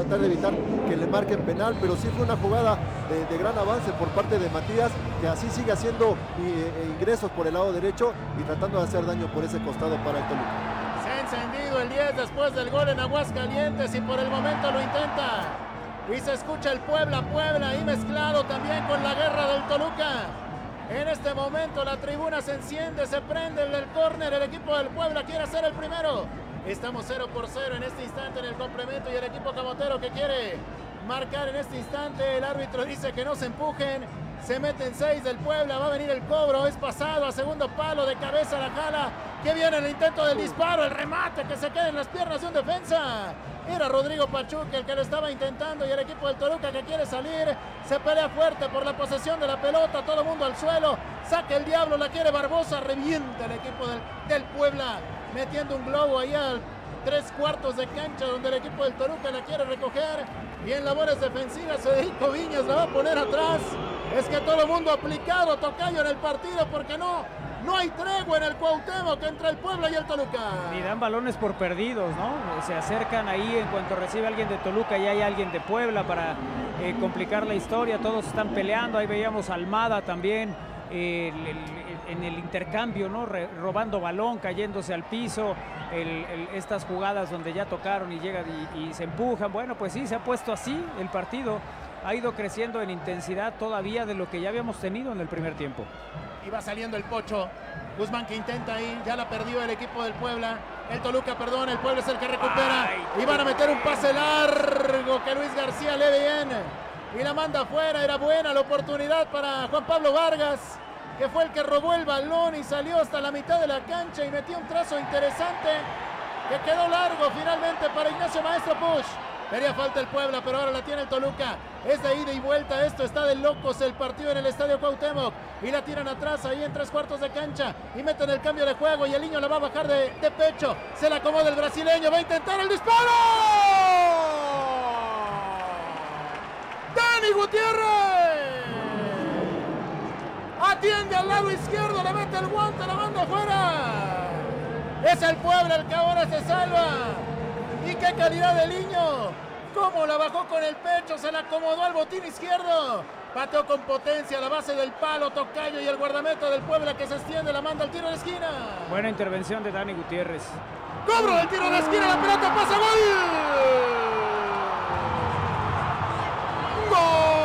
tratar de evitar que le marquen penal, pero sí fue una jugada de gran avance por parte de Matías, que así sigue haciendo ingresos por el lado derecho y tratando de hacer daño por ese costado para el Toluca. Se ha encendido el 10 después del gol en Aguascalientes y por el momento lo intenta. Y se escucha el Puebla ahí mezclado también con la guerra del Toluca. En este momento la tribuna se enciende, se prende el córner, el equipo del Puebla quiere hacer el primero. Estamos 0-0 en este instante en el complemento y el equipo camotero que quiere marcar en este instante. El árbitro dice que no se empujen, se meten 6 del Puebla, va a venir el cobro, es pasado a segundo palo, de cabeza la jala. Que viene el intento del disparo, el remate que se queda en las piernas de un defensa. Era Rodrigo Pachuca el que lo estaba intentando y el equipo del Toluca que quiere salir. Se pelea fuerte por la posesión de la pelota, todo el mundo al suelo. Saca el diablo, la quiere Barbosa, revienta el equipo del Puebla. Metiendo un globo ahí al 3/4 de cancha donde el equipo del Toluca la quiere recoger. Y en labores defensivas Federico Viñas la va a poner atrás. Es que todo el mundo aplicado, tocayo en el partido porque no hay tregua en el Cuauhtémoc entre el Puebla y el Toluca. Ni dan balones por perdidos, ¿no? Se acercan ahí en cuanto recibe alguien de Toluca y hay alguien de Puebla para complicar la historia. Todos están peleando. Ahí veíamos a Almada también en el intercambio, ¿no? Robando balón, cayéndose al piso. Estas jugadas donde ya tocaron y llegan y se empujan. Bueno, pues sí, se ha puesto así el partido. Ha ido creciendo en intensidad todavía de lo que ya habíamos tenido en el primer tiempo. Y va saliendo el Pocho. Guzmán que intenta ahí, ya la perdió el equipo del Puebla. El Toluca, perdón, el Puebla es el que recupera. Y van a meter un pase largo que Luis García lee bien. Y la manda afuera, era buena la oportunidad para Juan Pablo Vargas, que fue el que robó el balón y salió hasta la mitad de la cancha y metió un trazo interesante que quedó largo finalmente para Ignacio Maestro Push. Haría falta el Puebla, pero ahora la tiene el Toluca. Es de ida y vuelta, esto está de locos el partido en el Estadio Cuauhtémoc. Y la tiran atrás ahí en 3/4 de cancha. Y meten el cambio de juego y el niño la va a bajar de pecho. Se la acomoda el brasileño, va a intentar el disparo. Dani Gutiérrez. Atiende al lado izquierdo, le mete el guante, la manda afuera. Es el Puebla el que ahora se salva. Y qué calidad del niño. Cómo la bajó con el pecho, se la acomodó al botín izquierdo. Pateó con potencia a la base del palo, tocayo y el guardameta del Puebla que se extiende, la manda al tiro de esquina. Buena intervención de Dani Gutiérrez. Cobro del tiro de esquina, la pelota pasa, gol. ¡Gol!